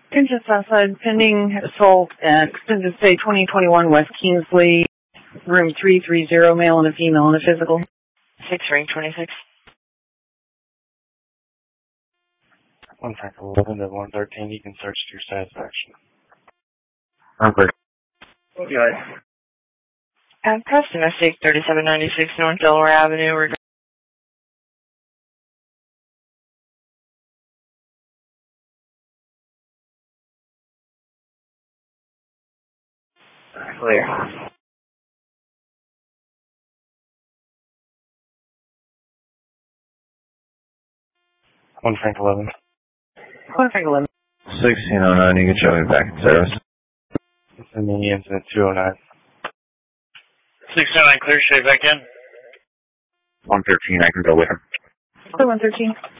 Just outside, pending assault at extended stay 2021 West Kingsley, room 330, male and a female in a physical. 6 ring 26. 1 Frank 11 to 113, you can search to your satisfaction. I'm clear. Okay. Press domestic 3796 North Delaware Avenue. Clear. 1 Frank 11. 1 Frank 11. 1609, you can show me back in service. It's in the incident 209. 609, clear, straight back in. 113, I can go with him. 113.